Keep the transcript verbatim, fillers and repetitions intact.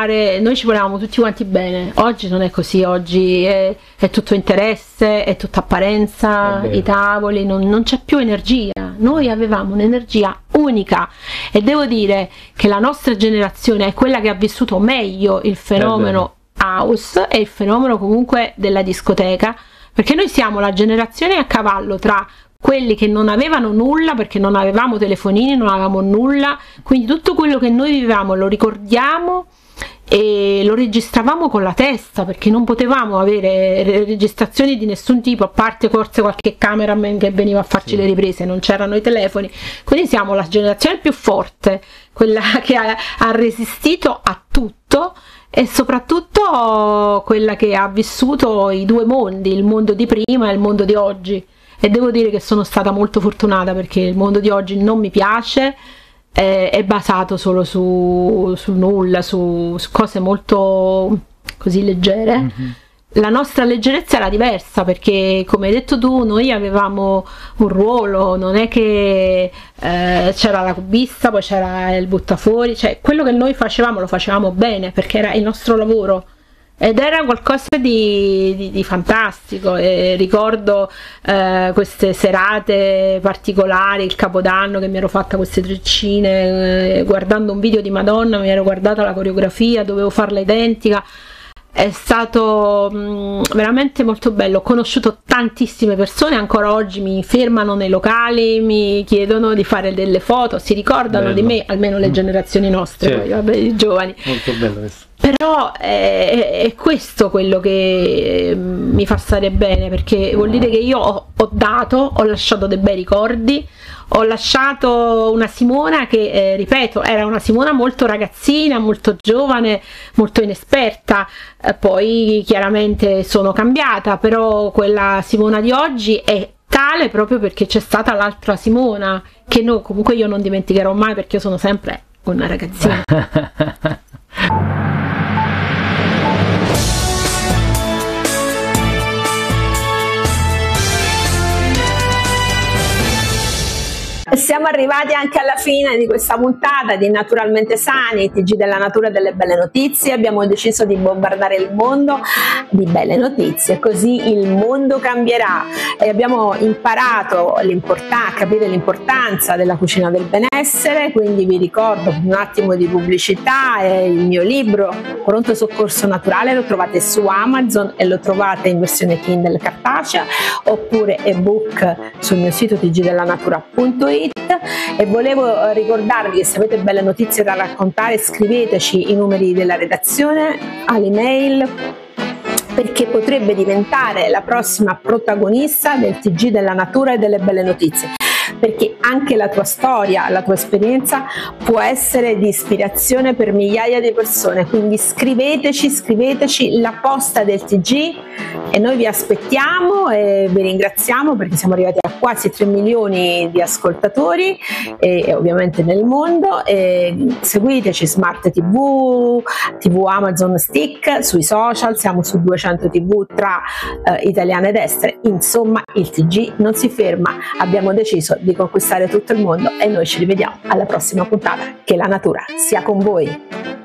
fare, noi ci volevamo tutti quanti bene. Oggi non è così, oggi è, è tutto interesse, è tutta apparenza, i tavoli, non, non c'è più energia. Noi avevamo un'energia unica e devo dire che la nostra generazione è quella che ha vissuto meglio il fenomeno house e il fenomeno comunque della discoteca, perché noi siamo la generazione a cavallo tra quelli che non avevano nulla, perché non avevamo telefonini, non avevamo nulla, quindi tutto quello che noi vivevamo lo ricordiamo e lo registravamo con la testa, perché non potevamo avere registrazioni di nessun tipo, a parte forse qualche cameraman che veniva a farci sì. le riprese, non c'erano i telefoni. Quindi siamo la generazione più forte, quella che ha, ha resistito a tutto e soprattutto quella che ha vissuto i due mondi, il mondo di prima e il mondo di oggi. E devo dire che sono stata molto fortunata, perché il mondo di oggi non mi piace, è, è basato solo su, su nulla, su, su cose molto così leggere. Mm-hmm. La nostra leggerezza era diversa, perché come hai detto tu, noi avevamo un ruolo, non è che eh, c'era la cubista, poi c'era il buttafuori, cioè quello che noi facevamo lo facevamo bene, perché era il nostro lavoro. Ed era qualcosa di, di, di fantastico, e ricordo eh, queste serate particolari, il Capodanno, che mi ero fatta queste treccine, eh, guardando un video di Madonna, mi ero guardata la coreografia, dovevo farla identica. È stato mh, veramente molto bello, ho conosciuto tantissime persone, ancora oggi mi fermano nei locali, mi chiedono di fare delle foto, si ricordano bello. Di me, almeno le generazioni nostre, sì. poi, vabbè, i giovani. Molto bello questo. Però è, è questo quello che mi fa stare bene, perché vuol dire che io ho, ho dato, ho lasciato dei bei ricordi, ho lasciato una Simona che, eh, ripeto, era una Simona molto ragazzina, molto giovane, molto inesperta, eh, poi chiaramente sono cambiata, però quella Simona di oggi è tale proprio perché c'è stata l'altra Simona, che no, comunque io non dimenticherò mai, perché io sono sempre una ragazzina. Siamo arrivati anche alla fine di questa puntata di Naturalmente Sani, T G della natura e delle belle notizie. Abbiamo deciso di bombardare il mondo di belle notizie, così il mondo cambierà, e abbiamo imparato a capire l'importanza della cucina del benessere. Quindi vi ricordo un attimo di pubblicità: eh, il mio libro Pronto Soccorso Naturale lo trovate su Amazon e lo trovate in versione Kindle cartacea, oppure ebook sul mio sito t g della natura punto it. E volevo ricordarvi che se avete belle notizie da raccontare, scriveteci i numeri della redazione all'email, perché potrebbe diventare la prossima protagonista del T G della natura e delle belle notizie, perché anche la tua storia, la tua esperienza può essere di ispirazione per migliaia di persone. Quindi scriveteci, scriveteci la posta del T G e noi vi aspettiamo e vi ringraziamo, perché siamo arrivati a quasi tre milioni di ascoltatori e, e ovviamente nel mondo. E seguiteci Smart T V, T V Amazon Stick, sui social, siamo su duecento T V tra eh, italiane ed estere. Insomma, il T G non si ferma, abbiamo deciso di conquistare tutto il mondo e noi ci rivediamo alla prossima puntata. Che la natura sia con voi.